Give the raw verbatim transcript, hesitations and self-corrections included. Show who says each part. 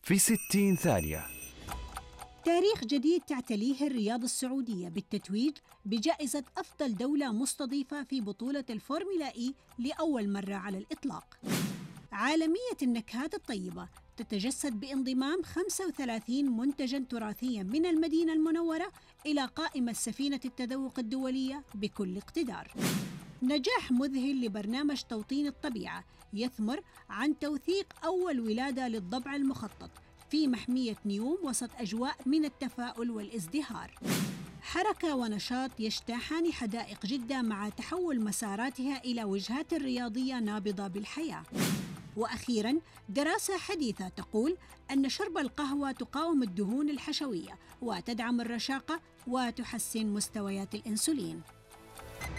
Speaker 1: في ستين ثانية.
Speaker 2: تاريخ جديد تعتليه الرياضة السعودية بالتتويج بجائزة أفضل دولة مستضيفة في بطولة الفورمولا إي لأول مرة على الإطلاق. عالمية النكهات الطيبة تتجسد بانضمام خمسة وثلاثين منتجاً تراثياً من المدينة المنورة إلى قائمة سفينة التذوق الدولية بكل اقتدار. نجاح مذهل لبرنامج توطين الطبيعة يثمر عن توثيق أول ولادة للضبع المخطط في محمية نيوم وسط أجواء من التفاؤل والازدهار. حركة ونشاط يجتاحان حدائق جدة مع تحول مساراتها إلى وجهات رياضية نابضة بالحياة. وأخيراً، دراسة حديثة تقول أن شرب القهوة تقاوم الدهون الحشوية وتدعم الرشاقة وتحسن مستويات الأنسولين.